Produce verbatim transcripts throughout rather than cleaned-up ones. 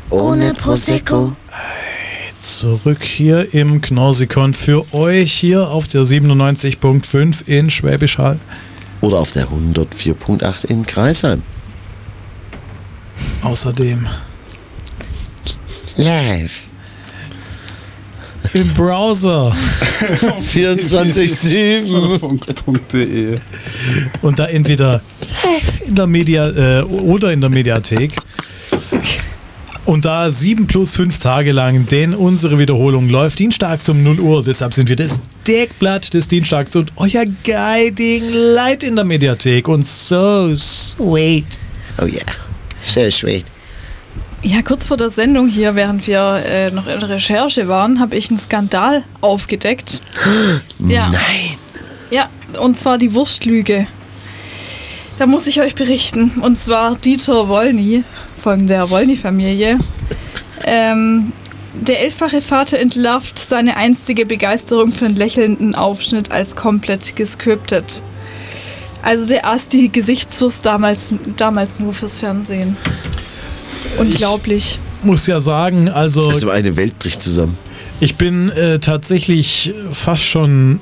ohne Prosecco. Zurück hier im Knorsikon für euch hier auf der siebenundneunzig Komma fünf in Schwäbisch Hall. Oder auf der hundertvier Komma acht in Kreisheim. Außerdem live im Browser vierundzwanzig sieben Punkt de und da entweder in der Media äh, oder in der Mediathek. Und da sieben plus fünf Tage lang, denn unsere Wiederholung läuft dienstags um null Uhr. Deshalb sind wir das Deckblatt des Dienstags und euer Guiding Light in der Mediathek. Und so sweet. Oh ja, yeah. So sweet. Ja, kurz vor der Sendung hier, während wir äh, noch in der Recherche waren, habe ich einen Skandal aufgedeckt. Ja. Nein. Ja, und zwar die Wurstlüge. Da muss ich euch berichten. Und zwar Dieter Wollny von der Wollny-Familie. Ähm, der elffache Vater entlarvt seine einstige Begeisterung für einen lächelnden Aufschnitt als komplett gescriptet. Also der aß die Gesichtswurst damals, damals nur fürs Fernsehen. Unglaublich. Ich muss ja sagen, also... Also eine Welt bricht zusammen. Ich bin äh, tatsächlich fast schon...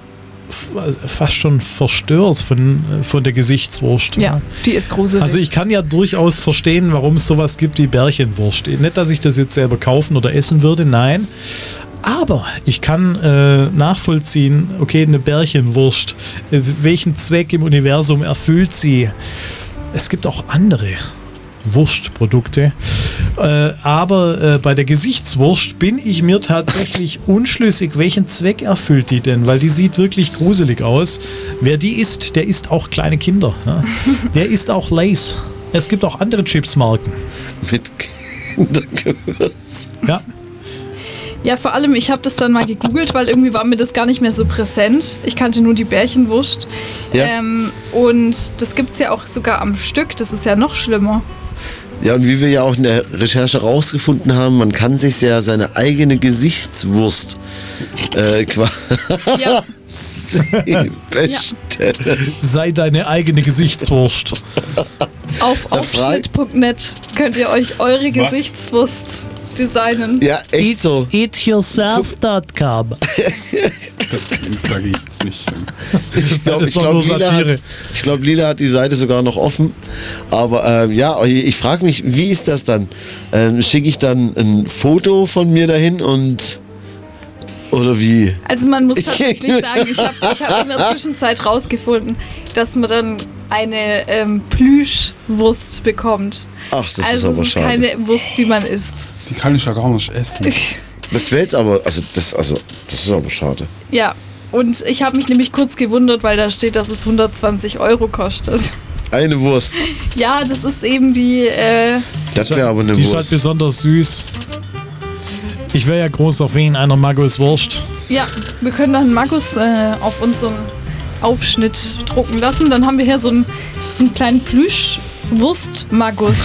fast schon verstört von, von der Gesichtswurst. Ja, die ist gruselig. Also ich kann ja durchaus verstehen, warum es sowas gibt wie Bärchenwurst. Nicht, dass ich das jetzt selber kaufen oder essen würde, nein. Aber ich kann äh, nachvollziehen, okay, eine Bärchenwurst, äh, welchen Zweck im Universum erfüllt sie? Es gibt auch andere Wurstprodukte. Äh, aber äh, bei der Gesichtswurst bin ich mir tatsächlich unschlüssig, welchen Zweck erfüllt die denn? Weil die sieht wirklich gruselig aus. Wer die isst, der isst auch kleine Kinder. Ja? Der isst auch Lay's. Es gibt auch andere Chipsmarken. Mit Kindergewürz. Ja. Ja, vor allem, ich habe das dann mal gegoogelt, weil irgendwie war mir das gar nicht mehr so präsent. Ich kannte nur die Bärchenwurst. Ja. Ähm, und das gibt es ja auch sogar am Stück. Das ist ja noch schlimmer. Ja, und wie wir ja auch in der Recherche rausgefunden haben, man kann sich ja seine eigene Gesichtswurst äh, quasi Ja. bestellen. Sei deine eigene Gesichtswurst. Auf aufschnitt Punkt net könnt ihr euch eure Gesichtswurst designen. Ja, echt so. eat yourself Punkt com. Da geht's nicht hin. Ich glaube, das war glaub, nur Lila, Satire. hat- ich glaub, Lila hat die Seite sogar noch offen. Aber ähm, ja, ich, ich frage mich, wie ist das dann? Ähm, Schicke ich dann ein Foto von mir dahin und... Oder wie? Also man muss tatsächlich sagen, ich habe ich hab in der Zwischenzeit rausgefunden, dass man dann eine ähm, Plüschwurst bekommt. Ach, das also ist aber es ist schade. keine Wurst, die man isst. Die kann ich ja gar nicht essen. Das wäre jetzt aber... Also das, also, das ist aber schade. Ja, und ich habe mich nämlich kurz gewundert, weil da steht, dass es hundertzwanzig Euro kostet. Eine Wurst. Ja, das ist eben die... Äh, Das wäre aber eine Die ist halt Wurst. besonders süß. Ich wäre ja großer Fan einer Magus-Wurst. ja, wir können dann Magus äh, auf unseren Aufschnitt drucken lassen. Dann haben wir hier so einen, so einen kleinen Plüschwurst-Magus.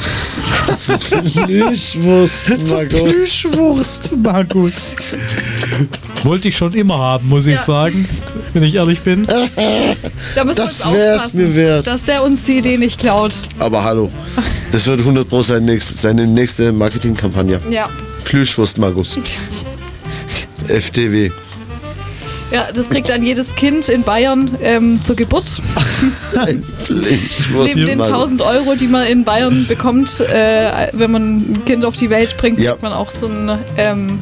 Plüschwurst, Margot. Plüschwurst, Magus. Wollte ich schon immer haben, muss ich Ja. sagen, wenn ich ehrlich bin. Da müssen wir Das uns wär's aufpassen, mir wert. dass der uns die Idee nicht klaut. Aber hallo, das wird hundert Prozent sein nächst, seine nächste Marketingkampagne. Ja. Plüschwurst Magus. F T W. Ja, das kriegt dann jedes Kind in Bayern ähm, zur Geburt. Ein Plüschwurst Neben den Magus. tausend Euro, die man in Bayern bekommt, äh, wenn man ein Kind auf die Welt bringt, Ja. kriegt man auch so einen ähm,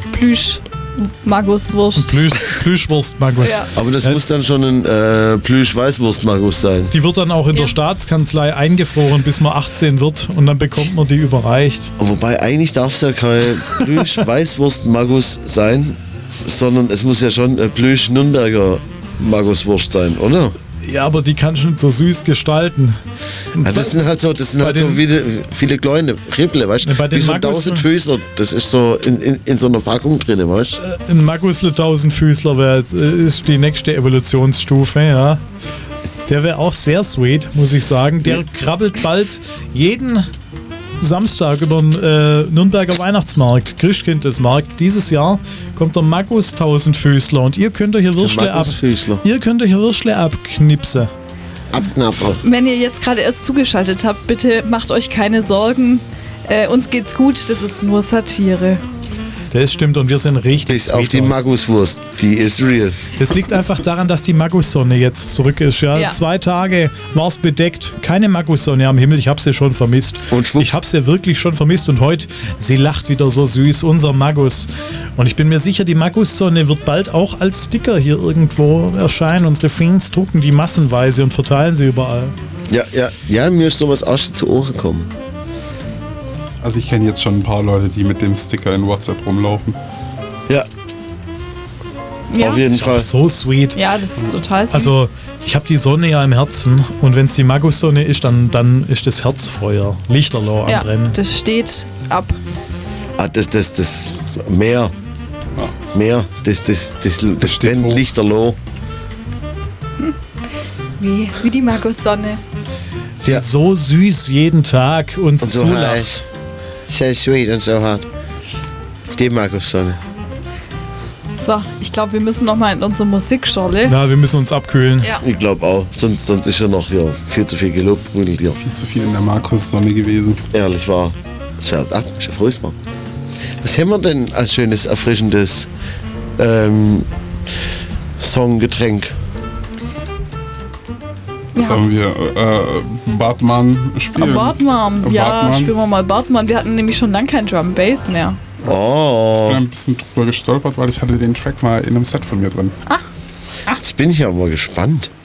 Plüsch-Magus-Wurst. Plüsch, Plüschwurst, Magus. Ja. Aber das Äh, muss dann schon ein äh, Plüsch-Weißwurst Magus sein. Die wird dann auch in Ja. der Staatskanzlei eingefroren, bis man achtzehn wird und dann bekommt man die überreicht. Wobei eigentlich darf es ja kein Plüsch-Weißwurst Magus sein, sondern es muss ja schon äh, Plüsch-Nürnberger Maguswurst sein, oder? Ja, aber die kannst du nicht so süß gestalten. Ja, das sind halt so, das sind Bei halt so den- viele, viele kleine Ribble, weißt Ja, bei du? den Wie so ein Magus- Tausendfüßler. Das ist so in, in, in so einer Packung drin, weißt du? Ein Magusle Tausendfüßler wär, äh, ist die nächste Evolutionsstufe, ja. Der wäre auch sehr sweet, muss ich sagen. Der krabbelt bald jeden Samstag über den äh, Nürnberger Weihnachtsmarkt, Christkindlesmarkt. Dieses Jahr kommt der Magus Tausendfüßler und ihr könnt euch hier Würstle ab, Magusfüßler. ihr könnt euch hier Würstle abknipsen. Abknapper. Wenn ihr jetzt gerade erst zugeschaltet habt, bitte macht euch keine Sorgen. Äh, uns geht's gut, das ist nur Satire. Das stimmt und wir sind richtig Bis auf sweet die heute. Maguswurst, die ist real. Das liegt einfach daran, dass die Magussonne jetzt zurück ist. Ja, Ja. Zwei Tage war es bedeckt, keine Magussonne am Himmel. Ich habe sie schon vermisst. Und schwupps. Ich habe sie wirklich schon vermisst und heute, sie lacht wieder so süß, unser Magus. Und ich bin mir sicher, die Magussonne wird bald auch als Sticker hier irgendwo erscheinen. Unsere Fans drucken die massenweise und verteilen sie überall. Ja, ja, ja, mir ist noch was Arsch zu Ohren gekommen. Also ich kenne jetzt schon ein paar Leute, die mit dem Sticker in WhatsApp rumlaufen. Ja, Ja, auf jeden Ist auch Fall. so sweet. ja das ist total süß. Also, ich habe die Sonne ja im Herzen und wenn es die Magussonne ist, dann, dann ist das Herzfeuer, Lichterloh am ja, Brennen. das steht ab. Ah, das, das, das Meer. Meer, das, das, das, das steht brennt hoch. lichterloh. Wie, wie die Magussonne. Die Ja. so süß jeden Tag uns Und so zulacht. heiß. So sweet und so hart. Die Magussonne. So, ich glaube, wir müssen noch mal in unsere Musikschorle. Na, wir müssen uns abkühlen. Ja. Ich glaube auch. Sonst, sonst ist ja noch ja, viel zu viel gelobt. Ja. Viel zu viel in der Markus-Sonne gewesen. Ehrlich war. Es fährt ab. Ist ja furchtbar. Was haben wir denn als schönes, erfrischendes ähm, Songgetränk? Wir Sagen wir, äh, Bartmann spielen. Bartmann, Äh, ja, Bartmann. spielen wir mal Bartmann. Wir hatten nämlich schon lange kein Drum Bass mehr. Ich Oh, bin ein bisschen drüber gestolpert, weil ich hatte den Track mal in einem Set von mir drin. jetzt bin ich ja mal gespannt.